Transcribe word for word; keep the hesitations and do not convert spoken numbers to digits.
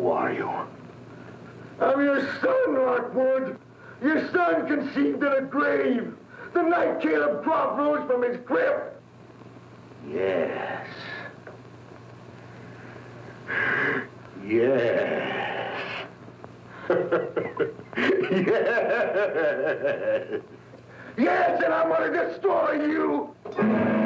Who are you? I'm your son, Lockwood. Your son conceived in a grave. The night Caleb Croft rose from his crypt. Yes. Yes. Yes. Yes, and I'm gonna destroy you.